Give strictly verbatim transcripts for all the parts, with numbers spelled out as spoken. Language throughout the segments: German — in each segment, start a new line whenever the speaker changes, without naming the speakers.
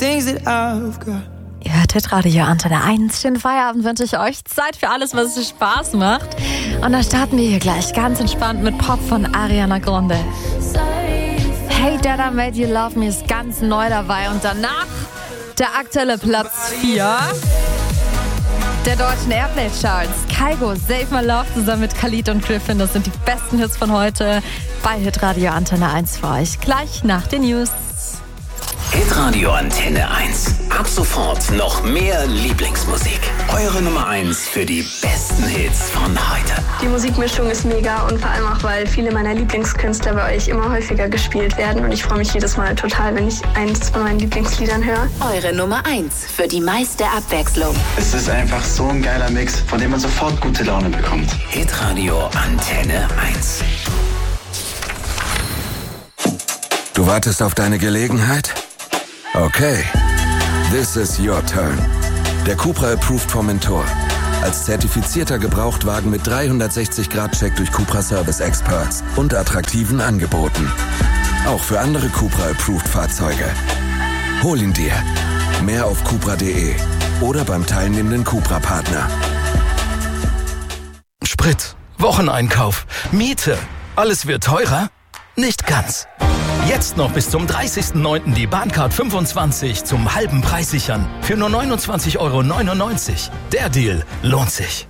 things that I've got.
Ihr hört Hitradio Antenne eins. Schönen Feierabend wünsche ich euch. Zeit für alles, was euch Spaß macht. Und dann starten wir hier gleich ganz entspannt mit Pop von Ariana Grande. Hey Dada Made You Love Me ist ganz neu dabei. Und danach der aktuelle Platz vier der deutschen Airplay-Charts. Kygo, Save My Love zusammen mit Khalid und Griffin. Das sind die besten Hits von heute bei Hitradio Antenne eins für euch. Gleich nach den News.
Hitradio Antenne eins. Ab sofort noch mehr Lieblingsmusik. Eure Nummer eins für die besten Hits von heute.
Die Musikmischung ist mega und vor allem auch, weil viele meiner Lieblingskünstler bei euch immer häufiger gespielt werden. Und ich freue mich jedes Mal total, wenn ich eins von meinen Lieblingsliedern höre.
Eure Nummer eins für die meiste Abwechslung.
Es ist einfach so ein geiler Mix, von dem man sofort gute Laune bekommt.
Hitradio Antenne eins.
Du wartest auf deine Gelegenheit? Okay, this is your turn. Der Cupra Approved Formentor. Als zertifizierter Gebrauchtwagen mit dreihundertsechzig Grad Check durch Cupra Service Experts und attraktiven Angeboten. Auch für andere Cupra Approved Fahrzeuge. Hol ihn dir. Mehr auf cupra punkt de oder beim teilnehmenden Cupra-Partner.
Sprit, Wocheneinkauf, Miete. Alles wird teurer? Nicht ganz. Jetzt noch bis zum dreißigsten neunten die Bahncard fünfundzwanzig zum halben Preis sichern. Für nur neunundzwanzig Euro neunundneunzig. Der Deal lohnt sich.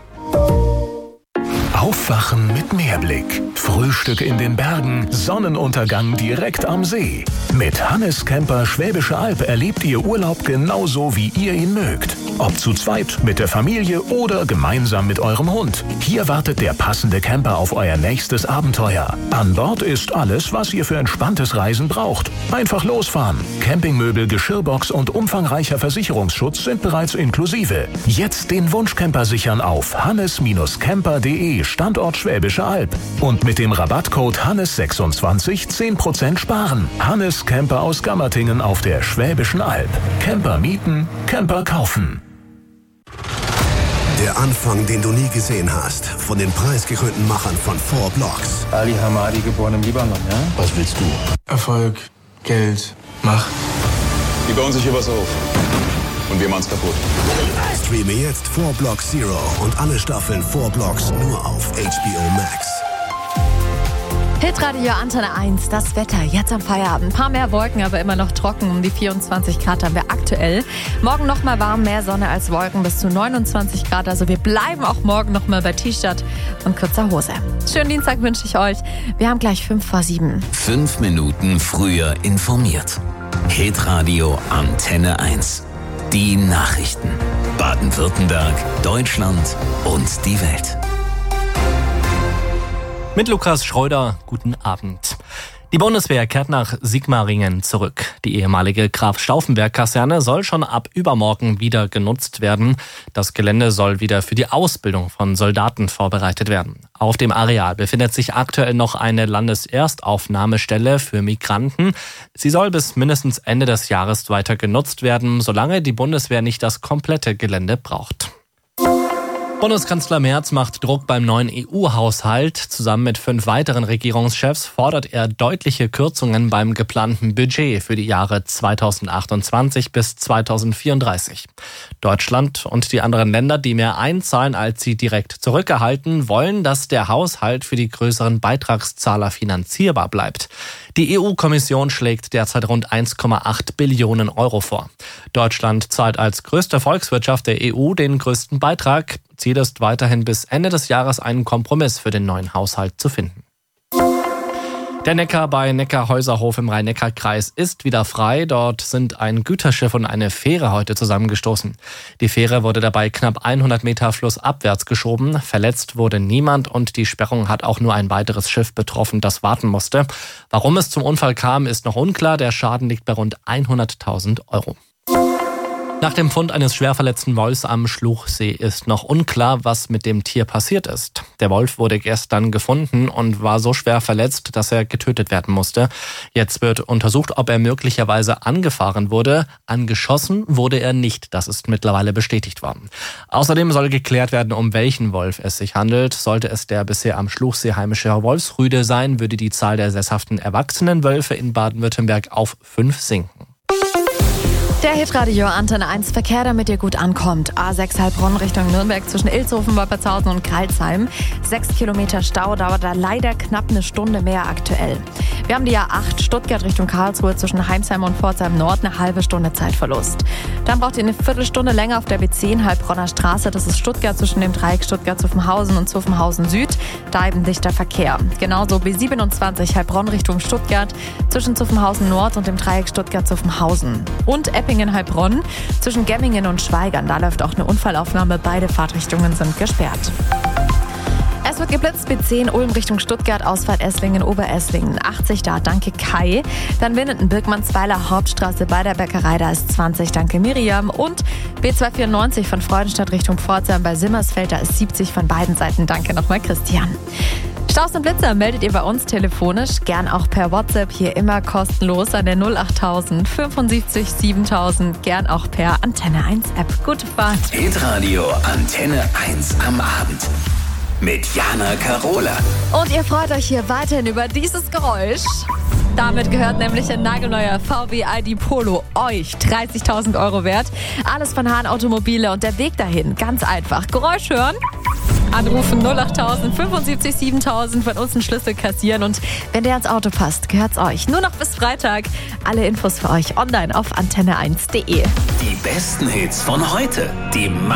Aufwachen mit Meerblick. Frühstück in den Bergen, Sonnenuntergang direkt am See. Mit Hannes Camper Schwäbische Alb erlebt ihr Urlaub genauso, wie ihr ihn mögt. Ob zu zweit, mit der Familie oder gemeinsam mit eurem Hund. Hier wartet der passende Camper auf euer nächstes Abenteuer. An Bord ist alles, was ihr für entspanntes Reisen braucht. Einfach losfahren. Campingmöbel, Geschirrbox und umfangreicher Versicherungsschutz sind bereits inklusive. Jetzt den Wunschcamper sichern auf hannes camper punkt de, Standort Schwäbische Alb. Und mit dem Rabattcode Hannes sechsundzwanzig zehn Prozent sparen. Hannes Camper aus Gammertingen auf der Schwäbischen Alb. Camper mieten, Camper kaufen.
Der Anfang, den du nie gesehen hast, von den preisgekrönten Machern von Four Blocks.
Ali Hamadi, geboren im Libanon, ja?
Was willst du?
Erfolg, Geld, Macht.
Die bauen sich hier was auf. Und wir machen's kaputt.
Streame jetzt Four Blocks Zero und alle Staffeln Four Blocks nur auf H B O Max.
Hitradio Antenne eins, das Wetter jetzt am Feierabend. Ein paar mehr Wolken, aber immer noch trocken. Um die vierundzwanzig Grad haben wir aktuell. Morgen nochmal warm, mehr Sonne als Wolken, bis zu neunundzwanzig Grad. Also wir bleiben auch morgen nochmal bei T-Shirt und kurzer Hose. Schönen Dienstag wünsche ich euch. Wir haben gleich fünf vor sieben.
Fünf Minuten früher informiert. Hitradio Antenne eins. Die Nachrichten. Baden-Württemberg, Deutschland und die Welt.
Mit Lukas Schreuder, guten Abend. Die Bundeswehr kehrt nach Sigmaringen zurück. Die ehemalige Graf-Stauffenberg-Kaserne soll schon ab übermorgen wieder genutzt werden. Das Gelände soll wieder für die Ausbildung von Soldaten vorbereitet werden. Auf dem Areal befindet sich aktuell noch eine Landeserstaufnahmestelle für Migranten. Sie soll bis mindestens Ende des Jahres weiter genutzt werden, solange die Bundeswehr nicht das komplette Gelände braucht. Bundeskanzler Merz macht Druck beim neuen E U-Haushalt. Zusammen mit fünf weiteren Regierungschefs fordert er deutliche Kürzungen beim geplanten Budget für die Jahre zweitausendachtundzwanzig bis zweitausendvierunddreißig. Deutschland und die anderen Länder, die mehr einzahlen, als sie direkt zurückerhalten, wollen, dass der Haushalt für die größeren Beitragszahler finanzierbar bleibt. Die E U-Kommission schlägt derzeit rund eins Komma acht Billionen Euro vor. Deutschland zahlt als größte Volkswirtschaft der E U den größten Beitrag. Ziel ist weiterhin bis Ende des Jahres einen Kompromiss für den neuen Haushalt zu finden. Der Neckar bei Neckarhäuserhof im Rhein-Neckar-Kreis ist wieder frei. Dort sind ein Güterschiff und eine Fähre heute zusammengestoßen. Die Fähre wurde dabei knapp hundert Meter flussabwärts geschoben. Verletzt wurde niemand und die Sperrung hat auch nur ein weiteres Schiff betroffen, das warten musste. Warum es zum Unfall kam, ist noch unklar. Der Schaden liegt bei rund hunderttausend Euro. Nach dem Fund eines schwer verletzten Wolfs am Schluchsee ist noch unklar, was mit dem Tier passiert ist. Der Wolf wurde gestern gefunden und war so schwer verletzt, dass er getötet werden musste. Jetzt wird untersucht, ob er möglicherweise angefahren wurde. Angeschossen wurde er nicht, das ist mittlerweile bestätigt worden. Außerdem soll geklärt werden, um welchen Wolf es sich handelt. Sollte es der bisher am Schluchsee heimische Wolfsrüde sein, würde die Zahl der sesshaften erwachsenen Wölfe in Baden-Württemberg auf fünf sinken.
Der Hitradio Antenne eins Verkehr, damit ihr gut ankommt. A sechs Heilbronn Richtung Nürnberg zwischen Ilshofen, Wolpertshausen und Kreilsheim. Sechs Kilometer Stau, dauert da leider knapp eine Stunde mehr aktuell. Wir haben die A acht Stuttgart Richtung Karlsruhe zwischen Heimsheim und Pforzheim Nord, eine halbe Stunde Zeitverlust. Dann braucht ihr eine Viertelstunde länger auf der B zehn Heilbronner Straße. Das ist Stuttgart zwischen dem Dreieck Stuttgart-Zuffenhausen und Zuffenhausen Süd. Da eben dichter Verkehr. Genauso B siebenundzwanzig Heilbronn Richtung Stuttgart zwischen Zuffenhausen Nord und dem Dreieck Stuttgart-Zuffenhausen. Und Eppingen-Heilbronn zwischen Gemmingen und Schweigern. Da läuft auch eine Unfallaufnahme. Beide Fahrtrichtungen sind gesperrt. Es wird geblitzt, B zehn Ulm Richtung Stuttgart, Ausfahrt Esslingen, Oberesslingen, achtzig da, danke Kai. Dann Winnenden, Birkmannsweiler, Hauptstraße bei der Bäckerei, da ist zwanzig, danke Miriam. Und B zweihundertvierundneunzig von Freudenstadt Richtung Pforzheim bei Simmersfeld, da ist siebzig von beiden Seiten, danke nochmal Christian. Staus und Blitzer meldet ihr bei uns telefonisch, gern auch per WhatsApp, hier immer kostenlos an der null achttausend fünfundsiebzig siebentausend, gern auch per Antenne eins App. Gute Fahrt.
Hitradio Antenne eins am Abend mit Jana Carola.
Und ihr freut euch hier weiterhin über dieses Geräusch. Damit gehört nämlich ein nagelneuer V W I D Polo euch, dreißigtausend Euro wert. Alles von Hahn Automobile und der Weg dahin, ganz einfach. Geräusch hören, anrufen null achttausend fünfundsiebzig siebentausend, von uns einen Schlüssel kassieren und wenn der ins Auto passt, gehört's euch. Nur noch bis Freitag. Alle Infos für euch online auf antenne eins punkt de.
Die besten Hits von heute. Die